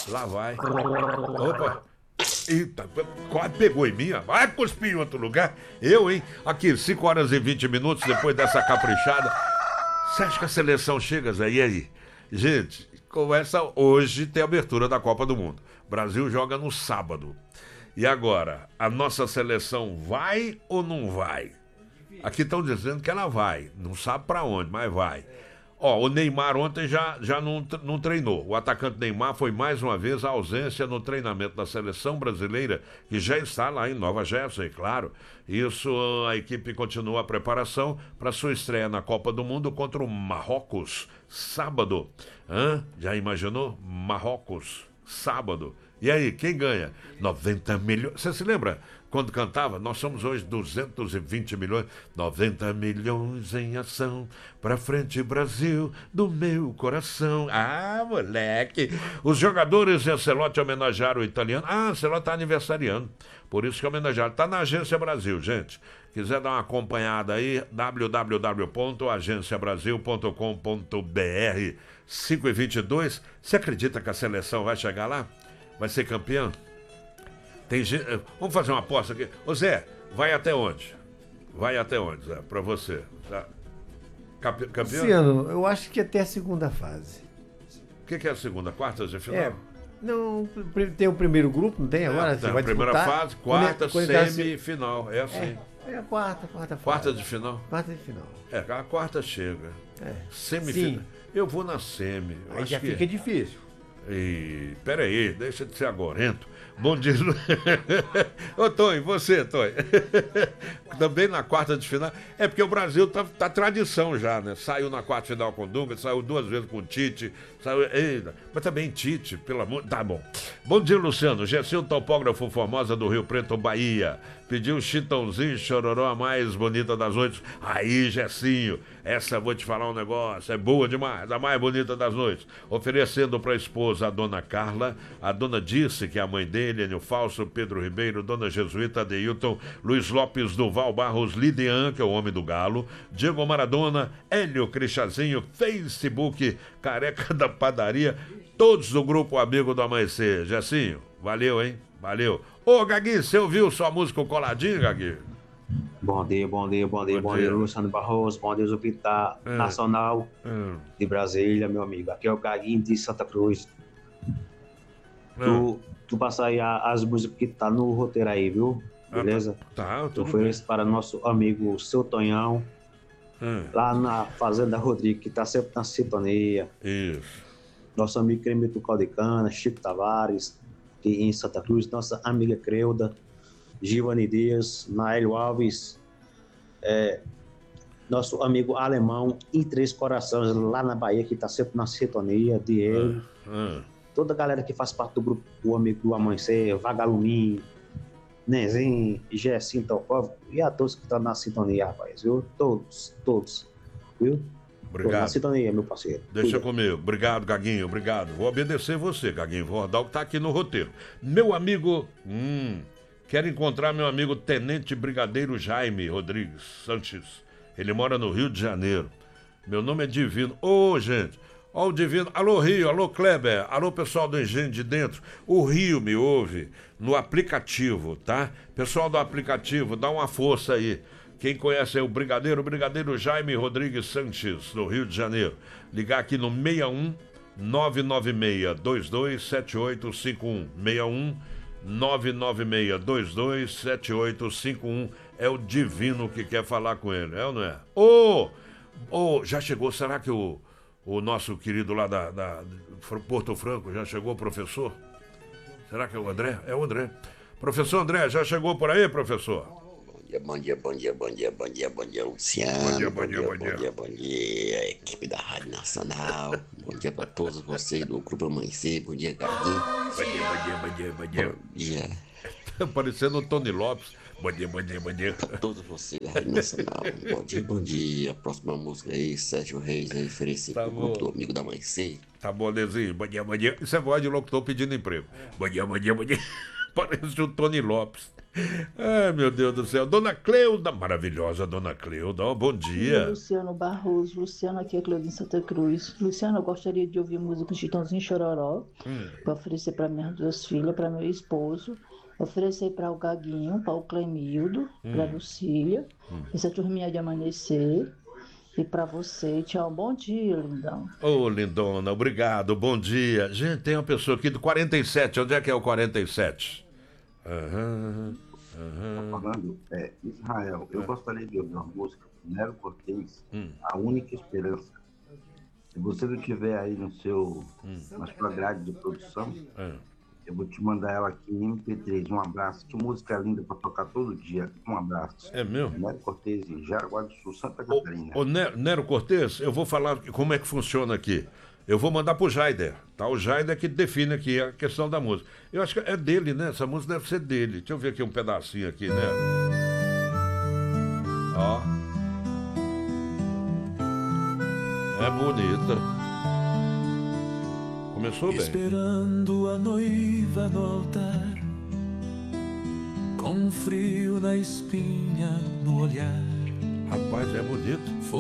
Lá vai. Opa. Eita, quase pegou em mim. Vai cuspir em outro lugar. Eu, hein? Aqui, 5 horas e 20 minutos depois dessa caprichada. Você acha que a seleção chega, Zé? E aí? Gente, começa hoje, tem a abertura da Copa do Mundo. O Brasil joga no sábado. E agora, a nossa seleção vai ou não vai? Aqui estão dizendo que ela vai. Não sabe pra onde, mas vai. Ó, o Neymar ontem já não treinou. O atacante Neymar foi mais uma vez a ausência no treinamento da seleção brasileira, que já está lá em Nova Jersey, claro. Isso, a equipe continua a preparação para sua estreia na Copa do Mundo contra o Marrocos, sábado. Já imaginou? Marrocos, sábado. E aí, quem ganha? 90 milhões. Você se lembra quando cantava? Nós somos hoje 220 milhões. 90 milhões em ação. Pra frente, Brasil, do meu coração. Ah, moleque. Os jogadores e Ancelotti homenagearam o italiano. Ah, Ancelotti está aniversariando. Por isso que homenagearam. Está na Agência Brasil, gente. Quiser dar uma acompanhada aí, www.agenciabrasil.com.br. 5h22. Você acredita que a seleção vai chegar lá? Vai ser campeão? Tem gente... Vamos fazer uma aposta aqui. Ô Zé, vai até onde? Vai até onde, Zé, pra você? Tá? Campeão? Luciano, eu acho que até a segunda fase. O que é a segunda? Quartas de final? Não, tem o primeiro grupo, não tem agora? Tem vai a primeira disputar, fase, quarta, quando semifinal. É assim. É a quarta fase. Quarta de final? Quarta de final. A quarta chega. Semifinal. Sim. Eu vou na semi. Aí já fica difícil. Peraí, deixa de ser agorento. Bom dia. Ô, Tonho, você, Tonho. Também na quarta de final. É porque o Brasil tá tradição já, né? Saiu na quarta de final com o Dunga, saiu 2 vezes com o Tite. Mas também Tite, pelo amor. Tá bom. Bom dia, Luciano. Gessil, topógrafo Formosa do Rio Preto, Bahia. Pediu Chitãozinho, Chororó, a mais bonita das noites. Aí, Gessinho, essa vou te falar um negócio, é boa demais, a mais bonita das noites. Oferecendo para a esposa, a dona Carla, a dona Dirce, que é a mãe dele, Enio Falso, Pedro Ribeiro, dona Jesuíta, Adeilton, Luiz Lopes, Duval Barros, Lidian, que é o homem do galo, Diego Maradona, Hélio Crichazinho, Facebook, Careca da Padaria, todos do grupo Amigo do Amanhecer. Gessinho, valeu, hein? Valeu. Ô, Gagui, você ouviu sua música Coladinho, Gagui? Bom dia, Luciano Barroso, bom dia, Zupita Nacional de Brasília, meu amigo. Aqui é o Gaguinho de Santa Cruz. Tu passa aí as músicas que tá no roteiro aí, viu? Beleza? Tá, tu oferece para nosso amigo Seu Tonhão, lá na Fazenda Rodrigo, que tá sempre na sintonia. Isso. Nosso amigo Cremito Caldecana, Chico Tavares, aqui em Santa Cruz, nossa amiga Creuda, Giovanni Dias, Naélio Alves, nosso amigo Alemão e Três Corações, lá na Bahia, que está sempre na sintonia, Diego. Toda a galera que faz parte do grupo, o Amigo do Amanhecer, Vagaluminho, Nenzinho, Gessinho, Topov, e a todos que estão na sintonia, rapaz, viu? Todos, viu? Obrigado. Tô na sintonia, meu parceiro. Deixa comigo. Obrigado, Gaguinho, obrigado. Vou obedecer você, Gaguinho, vou rodar o que tá aqui no roteiro. Meu amigo... Quero encontrar meu amigo Tenente Brigadeiro Jaime Rodrigues Sanches. Ele mora no Rio de Janeiro. Meu nome é Divino. Gente, ó o Divino. Alô, Rio, alô, Kleber, alô, pessoal do Engenho de Dentro. O Rio me ouve no aplicativo, tá? Pessoal do aplicativo, dá uma força aí. Quem conhece é o Brigadeiro Jaime Rodrigues Sanches, do Rio de Janeiro. Ligar aqui no 61 996 227851. 61 996227851. É o Divino que quer falar com ele, é ou não é? Já chegou, será que o nosso querido lá da Porto Franco já chegou, professor? Será que é o André? É o André. Professor André, já chegou por aí, professor? Bom dia, Luciano. Bom dia, equipe da Rádio Nacional. Bom dia para todos vocês do Grupo Amanhecer. Bom dia, Gaguinho. Bom dia. Bom dia. Parecendo o Tony Lopes. Bom dia. Para todos vocês da Rádio Nacional. Bom dia. A próxima música aí, Sérgio Reis, aí, oferecido pro grupo do Amigo da Amanhecer. Tá bom, Nezinho. Bom dia. Isso é voz de locutor pedindo emprego. Bom dia. Parece o Tony Lopes. Ai, meu Deus do céu. Dona Cleuda, maravilhosa Dona Cleuda, ó, bom dia. Luciano Barroso, Luciano aqui é Cleuda em Santa Cruz. Luciano, eu gostaria de ouvir música do Chitãozinho Chororó, para oferecer para minhas duas filhas, para meu esposo, oferecer para o Gaguinho, para o Clemildo, para a Lucília, essa turminha de amanhecer. E para você, tchau, bom dia, lindão. Ô, lindona, obrigado, bom dia. Gente, tem uma pessoa aqui do 47, onde é que é o 47? Falando, Israel, eu gostaria de ouvir uma música do Nero Cortez, A Única Esperança. Se você não tiver aí na sua grade de produção, eu vou te mandar ela aqui em MP3. Um abraço. Que música linda para tocar todo dia. Um abraço. É mesmo? Nero Cortez, Jaraguá do Sul, Santa Catarina. Ô, Nero Cortez, eu vou falar como é que funciona aqui. Eu vou mandar pro Jaider, tá? O Jaider que define aqui a questão da música. Eu acho que é dele, né? Essa música deve ser dele. Deixa eu ver aqui um pedacinho aqui, né? Ó. É bonita. Começou bem. Esperando a noiva no altar, com frio na espinha no olhar. Rapaz, é bonito.